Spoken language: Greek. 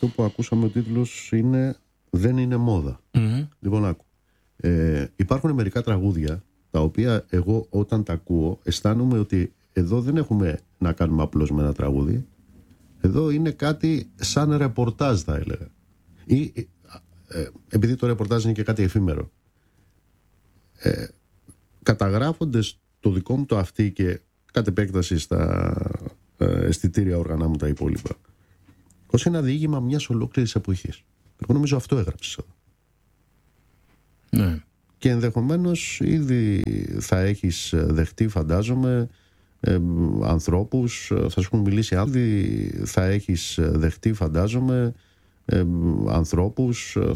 αυτό που ακούσαμε, ο τίτλος είναι «Δεν είναι μόδα». Λοιπόν, άκου. Υπάρχουν μερικά τραγούδια τα οποία εγώ όταν τα ακούω αισθάνομαι ότι εδώ δεν έχουμε να κάνουμε απλώς με ένα τραγούδι. Εδώ είναι κάτι σαν ρεπορτάζ, θα έλεγα. Ή, επειδή το ρεπορτάζ είναι και κάτι εφήμερο, καταγράφοντας το δικό μου το αυτί και κατ' επέκταση στα αισθητήρια όργανα μου τα υπόλοιπα, ως ένα διήγημα μιας ολόκληρης εποχής. Εγώ νομίζω αυτό έγραψες εδώ. Ναι. Και ενδεχομένως ήδη θα έχεις δεχτεί, φαντάζομαι, ανθρώπους, θα σου έχουν μιλήσει άνθρωποι, θα έχεις δεχτεί, φαντάζομαι, ανθρώπους,